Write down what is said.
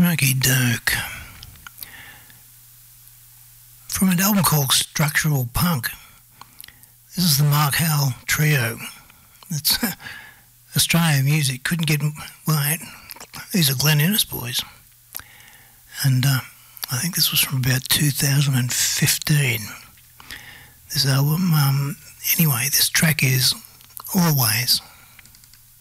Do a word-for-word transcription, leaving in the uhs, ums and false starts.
Okie doke. From an album called Structural Punk, this is the Mark Howell Trio. It's uh, Australian music. Couldn't get... Well, these are Glen Innes boys. And uh, I think this was from about two thousand fifteen. This album... Um, anyway, this track is Always.